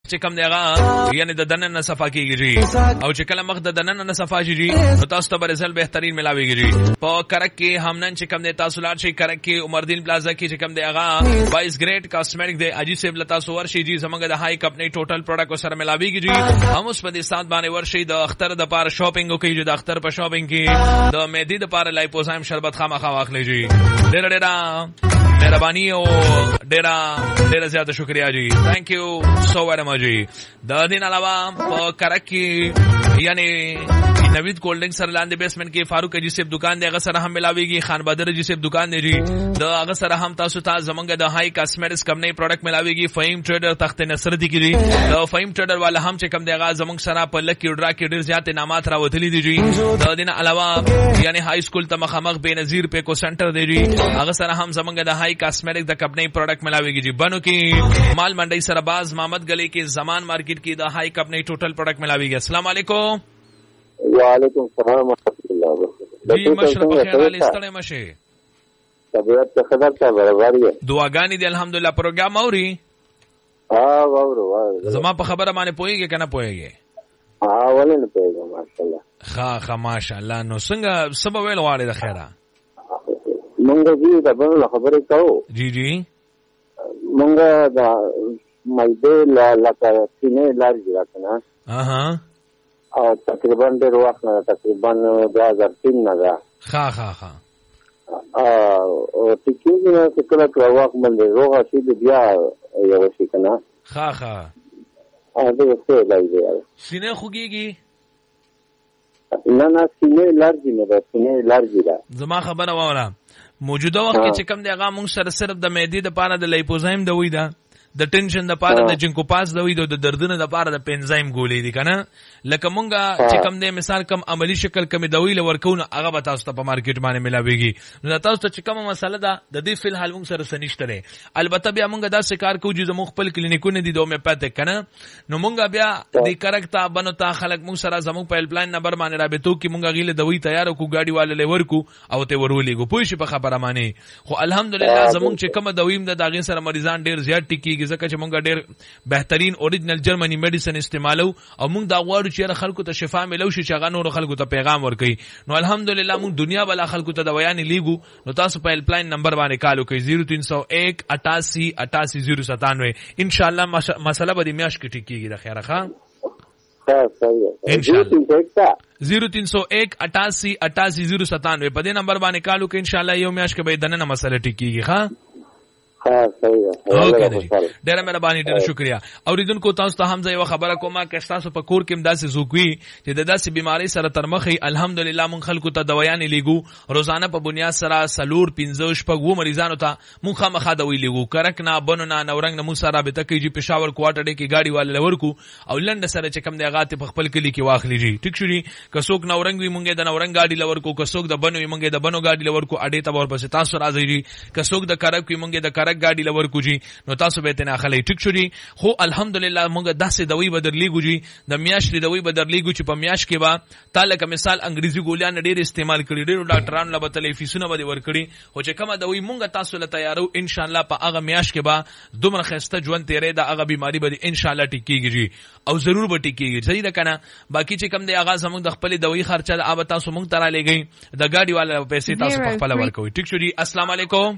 چې کم دی هغه یعنی د دننه نه صفا کیږي جی او چې کله مخ د دننه نه صفا شي جی نو تاسو ته به رزلټ بهترین ملاويږي جی په کرک کې همنن چې کم دی تاسو لاړ شي کرک کې عمردین پلازا کې چې کم دی هغه 22 گریډ کاسمیټک دی اجي سیب لتا سو ورشي جی زمونږ د هاي کمپنی ټوټل پروډکټ سره ملاويږي جی هم اوس په دې سات باندې ورشي د اختر د پاره شاپینګ کوي د اختر په شاپینګ کې د مېدی د پاره لایپوزایم شربت خامخا واخلې جی ډېر مهرباني او ډېر زیاته شکریا جی ثانک یو سو ویری مچ جی د دین علاوه په کرک کې یعنی نوید کولډ ډرینګ سره لاندې بیسمنټ کې فاروق اجي صاحب دکان دی هغه سره هم ملاويږي خان بادر اجي صاحب دکان دی جی د هغه سره هم تاسو ته زمونږ د هاي کاسمیټکس کمپنی پروډکټ ملاويږي فهیم ټریډر تخت نصر دی کی جی د فهیم ټریډر والا هم چې کم دی هغه زمونږ سره په لکی ډرا کې ډیر زیات انعامات راوتلي دي جی د دین علاوه یعنی هاي سکول ته مخامخ بنظیر پیکو سنټر دی جی هغه سره هم زمونږ د هاي کاسمیټک د کمپنی پروډکټ ملاويږي جی بنو کې مال منډي سره باز محمد گلی کې زمان مارکیټ کې د هاي کمپنی ټوټل پروډکټ ملاويږي السلام علیکم وعلیکم السلام ورحمۃ اللہ وبرکاتہ جی مشرف خیر علی ستړی مشه طبیعت ته خبر ته برابر یې دعاګانې دي الحمدلله پروګرام اوري وورو زما په خبره باندې پوهیږي کنه پوهیږي ولې نه پوهیږم ماشاءالله ښه ماشاءالله نو څنګه سبا ویل غواړي د خیره مونږ دې د بل خبرې کوو جی مونږ د مایده لکه سینې لارې راکنه او تقریبا ډېر وخت نه تقریبا 2003 نه ده ښه او تکیږي نه چې کله کله وخت باندې روغه شي بیا یو شي کنه ښه دا څه لایي سینې خوږیږي نه سینې لارې نه ده سینې لارې ده زما خبره واوره موجوده وخت کې چې کم دی هغه موږ سره صرف د معدې د پاره د لایپوزایم د وې ده د ټینشن د پاره د جنکو پاس د وې د دردونو د پاره د پنزایم ګولې دي کنه لکه مونږه چې کم دی مثال کم عملی شکل کم دوی لورکونه هغه به تاسو ته په مارکیټ باندې ملاويږي نو تاسو ته چې کومه مسله ده د دې فل حال مونږ سره سنشته ده البته بیا مونږ دا کار کوو چې زموږ خپل کلینیکونه دي دوه پاتې کنه نو مونږ بیا د کرکتا بنو تا خلک مونږ سره زموږ په هیلپ لاین نمبر باندې رابطو کې مونږ غیله دوی تیار کو گاډي والے لور کو او ته ورولېګو پوه شي په خبره مانی خو الحمدلله زموږ چې کومه دویم د داغې سره مریضان ډیر زیات ټیکيږي ځکه چې مونږ ډیر بهترین اوریجنل جرمنی میډیسن استعمالو او مونږ دا غواړو چې خلکو ته شفا ملو شي چې هغه نور خلکو ته پیغام ورکړي نو الحمدلله مونږ دنیا بلا خلکو ته دوايان لیګو نو تاسو په هیلپ لاین نمبر باندې کال وکړئ 0301 88 88097 ان شاء الله مسله به د میاش کې ټیکيږي د خیره ښه ان شاء الله 0301 88 88097 په دې نمبر باندې کال وکړئ ان شاء الله یو میاش کې به دنه مسله ټیکيږي ښه ډیره مهرباني ډیره شکریا اوریدونکو تاسو ته هم زه یو خبره کومه که تاسو په کور کې مداسې زوګوي چې د داسې بیماری سره تر مخې الحمدلله مونږ خلکو ته دوايان لیګو روزانه په بنیاد سره سلور 15 شپږ مریضانو ته مونږ خامخا دوی لیګو کرک نه بنو نه نورنګ نه مونږ سره رابطه کوي چې پېښور کوارټر کې گاډي والے ورکو او لند سره چې کم دی غاته په خپل کلی کې واخلي جی ټیک شوري که څوک نورنګ وي مونږه د نورنګ گاډي لورکو که څوک د بنو وي مونږه د بنو گاډي لورکو اډې ته ورپسې تاسو راځي جی که څوک د کرک وي مونږه د کرک گاډي لورکو جی نو تاسو به تنه خلې ټیک شو جی خو الحمدلله مونږ داسې دوی بدرلیګو جی د میاشتې دوی بدرلیګو چې په میاش کې با تعالی که مثال انګریزي ګولیان ډېر استعمال کړي ډېر ډاکټرانو له بتلې فیسونه به ورکړي خو چې کومه دوی مونږ تاسو له تیارو ان شاء الله په هغه میاش کې با دومره خسته ژوند تیرې د هغه بیماری به ان شاء الله ټیکيږي جی او ضرور به ټیکيږي صحیح ده کنه باقي چې کم دی هغه زموږ د خپل دوی خرچه د اب تاسو مونږ ترا لګي د گاډي والا پیسې تاسو په خپل ورکوي ټیک شو جی السلام علیکم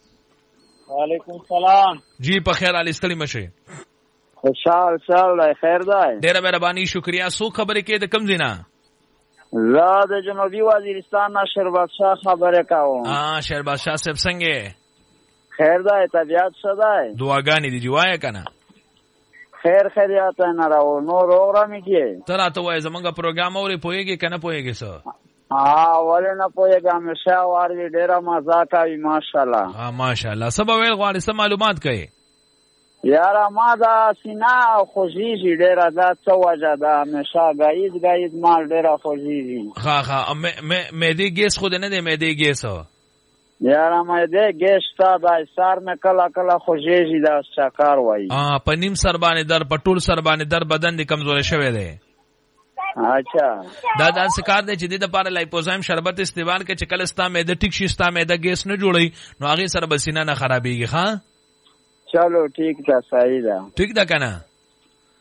وعلیکم السلام جی په خیر علي ستړي مشه خوشحال خیر ده ډیره مهرباني شکریا سو خبرې کې د کم زینا زه د جنوبي وزیرستان نه شربت شاه خبره کوم شربت شاه صاحب څنګه خیر ده طبیعت څه ده دعاګانې دي جوایه کنه خیریت نه راو نو روغرامي کې تر اته وای زمونږ پروګرام اوري پويږي کنه پويږي سو ولنه پوهیږم همیشه واري ډیره مزه کوي ماشاءالله ماشاءالله سبا ویل غواړي سم معلومات کوي یاره ما دا سینا خوږیږي ډیره دا څه وجه ده همیشه غایز مال ډیره خوږیږي ها مېدی ګیس خود نه دی مېدی ګیس یاره مېدی ګیس تا دا سر مې کله خوږیږي دا شکر وای په نیم سر باندې در په ټول سر باندې در بدن دي کمزوري شوی دی اچھا دا سکار دی چې د لپاره لایپوزایم شربت استعمال کې چې کله ستا مېده ټیک شي ستا مېده ګیس نه جوړي نو هغه سره بسینه نه خرابېږي ها چلو ٹھیک ده صحیح ده ٹھیک ده کنه